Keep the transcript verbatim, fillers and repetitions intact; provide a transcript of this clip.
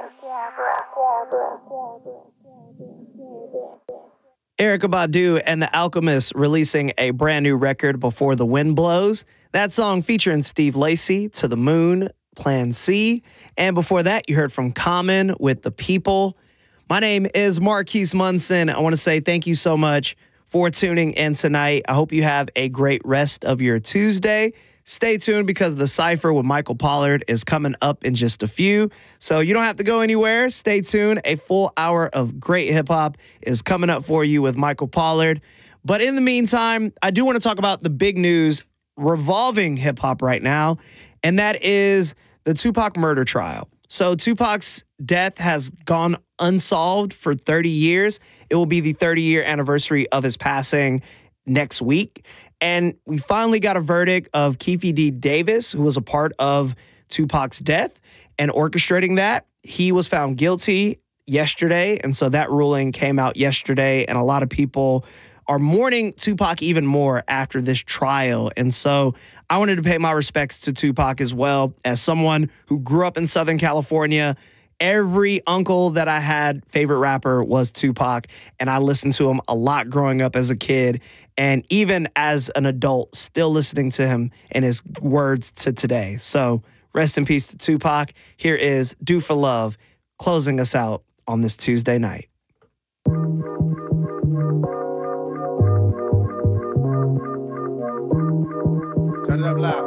Erykah Badu and The Alchemist releasing a brand new record, Before the Wind Blows. That song featuring Steve Lacy, To the Moon, Plan C. And before that, you heard from Common with The People. My name is Marquise Munson. I want to say thank you so much for tuning in tonight. I hope you have a great rest of your Tuesday. Stay tuned because the Cypher with Michael Pollard is coming up in just a few. So you don't have to go anywhere. Stay tuned. A full hour of great hip hop is coming up for you with Michael Pollard. But in the meantime, I do want to talk about the big news revolving hip hop right now, and that is the Tupac murder trial. So Tupac's death has gone unsolved for thirty years. It will be the thirty-year anniversary of his passing next week. And we finally got a verdict of Keefe D. Davis, who was a part of Tupac's death and orchestrating that. He was found guilty yesterday, and so that ruling came out yesterday, and a lot of people are mourning Tupac even more after this trial. And so I wanted to pay my respects to Tupac as well. As someone who grew up in Southern California, every uncle that I had, favorite rapper, was Tupac, and I listened to him a lot growing up as a kid. And even as an adult, still listening to him and his words to today. So rest in peace to Tupac. Here is Do for Love, closing us out on this Tuesday night. Turn it up loud.